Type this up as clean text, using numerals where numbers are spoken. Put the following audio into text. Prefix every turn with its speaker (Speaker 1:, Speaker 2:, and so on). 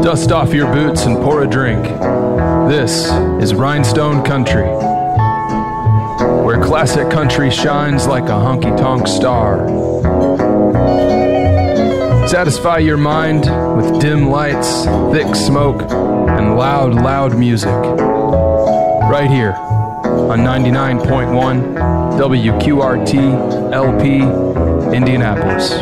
Speaker 1: Dust off your boots and pour a drink. This is Rhinestone Country, where classic country shines like a honky-tonk star. Satisfy your mind with dim lights, thick smoke, and loud, loud music. Right here on 99.1 WQRT LP, Indianapolis.